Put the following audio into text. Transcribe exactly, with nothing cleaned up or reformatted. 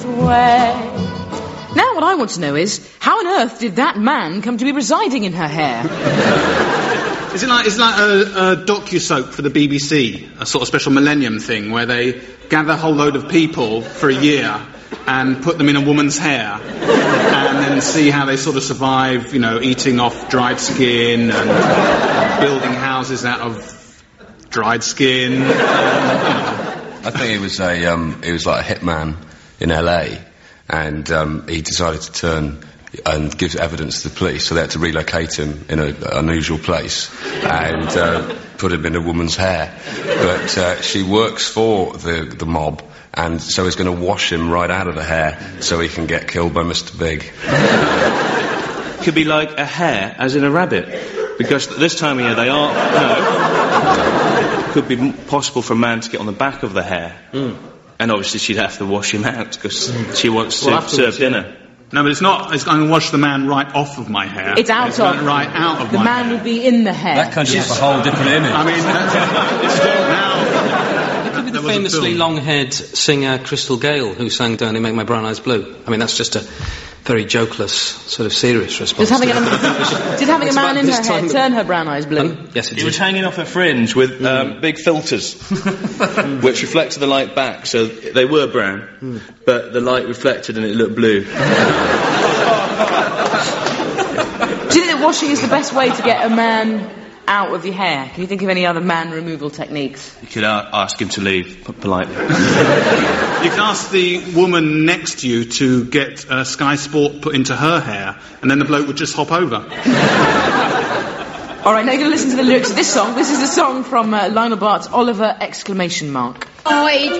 wet. Now what I want to know is, how on earth did that man come to be residing in her hair? Is it like, is it like a, a docu-soap for the B B C, a sort of special millennium thing, where they gather a whole load of people for a year and put them in a woman's hair and then see how they sort of survive, you know, eating off dried skin and building houses out of dried skin? And, you know. I think he was a, um, he was like a hitman in L A, and um, he decided to turn and give evidence to the police, so they had to relocate him in an unusual place and uh, put him in a woman's hair. But uh, she works for the, the mob, and so he's going to wash him right out of the hair so he can get killed by Mister Big. Could be like a hare, as in a rabbit, because this time of year they are, you know, could be possible for a man to get on the back of the hare. Mm. And obviously she'd have to wash him out because mm. she wants to well, serve dinner. Yeah. No, but it's not. It's going to wash the man right off of my hair. It's out it's of. Right out of the my man hair. would be in the hair. That conjures up a whole different image. I mean, that's, it's still now. It could be the famously long-haired singer Crystal Gale who sang "Don't It Make My Brown Eyes Blue." I mean, that's just a very jokeless, sort of serious response. Did having, a, did having a man in her hair turn her brown eyes blue? Um, yes, it did. He was hanging off her fringe with um, mm. big filters, which reflected the light back, so they were brown, mm. but the light reflected and it looked blue. Do you think that washing is the best way to get a man out of your hair? Can you think of any other man removal techniques? You could uh, ask him to leave, p- politely. You can ask the woman next to you to get uh, Sky Sport put into her hair, and then the bloke would just hop over. All right, now you're going to listen to the lyrics of this song. This is a song from uh, Lionel Bart's Oliver! Exclamation mark. Oh,